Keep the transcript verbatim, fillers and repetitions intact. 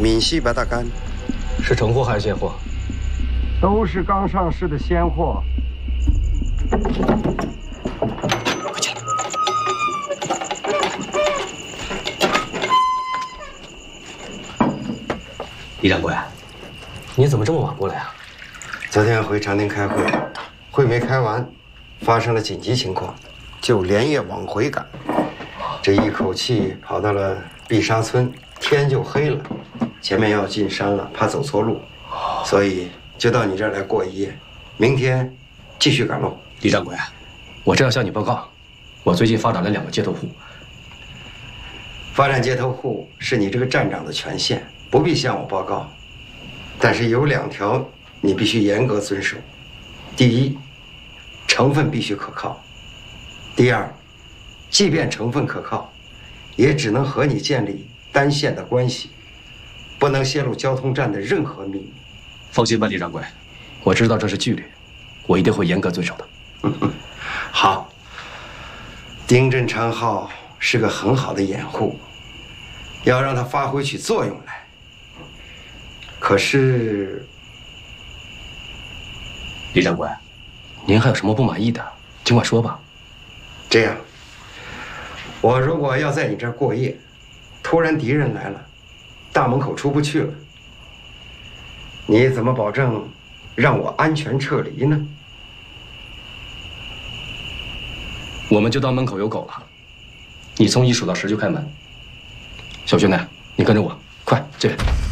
闽西白大干， 是成货还是现货？ 都是刚上市的鲜货。 快进来！李掌柜，你怎么这么晚过来啊？ 昨天回长宁开会，会没开完，发生了紧急情况，就连夜往回赶。这一口气跑到了碧沙村，天就黑了，前面要进山了，怕走错路，所以就到你这儿来过一夜，明天继续赶路。 李掌柜，我正要向你报告，我最近发展了两个接头户。 发展接头户是你这个站长的权限，不必向我报告。但是有两条你必须严格遵守：第一，成分必须可靠；第二，即便成分可靠，也只能和你建立单线的关系，不能泄露交通站的任何秘密。 放心吧，李掌柜，我知道这是纪律，我一定会严格遵守的。 好，丁振昌号是个很好的掩护，要让它发挥起作用来。可是， 李掌柜，您还有什么不满意的，尽管说吧。 这样，我如果要在你这儿过夜，突然敌人来了，大门口出不去了，你怎么保证让我安全撤离呢？ 我们就当门口有狗了，你从一数到十就开门。小兄弟，你跟着我，快这边。